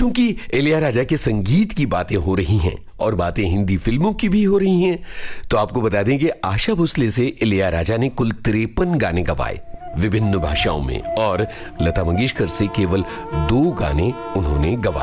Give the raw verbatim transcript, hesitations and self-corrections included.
चूंकि इलैयाराजा के संगीत की बातें हो रही हैं और बातें हिंदी फिल्मों की भी हो रही हैं, तो आपको बता दें कि आशा भोसले से इलैयाराजा ने कुल तिरपन गाने गवाए विभिन्न भाषाओं में, और लता मंगेशकर से केवल दो गाने उन्होंने गवाए।